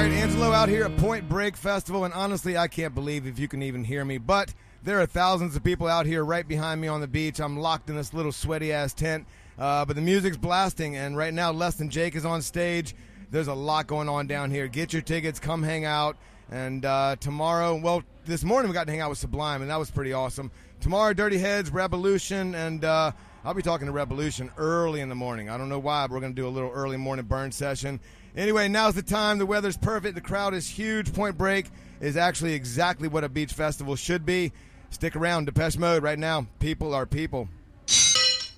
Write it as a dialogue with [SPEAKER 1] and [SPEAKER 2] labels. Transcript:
[SPEAKER 1] right, Angelo out here at Point Break Festival, and honestly, I can't believe if you can even hear me, but there are thousands of people out here right behind me on the beach. I'm locked in this little sweaty-ass tent, but the music's blasting, and right now, Less Than Jake is on stage. There's a lot going on down here. Get your tickets, come hang out, and tomorrow, well, this morning we got to hang out with Sublime, and that was pretty awesome. Tomorrow, Dirty Heads, Revolution, and I'll be talking to Revolution early in the morning. I don't know why, but we're going to do a little early morning burn session. Anyway, now's the time. The weather's perfect. The crowd is huge. Point Break is actually exactly what a beach festival should be. Stick around. Depeche Mode right now. People are people.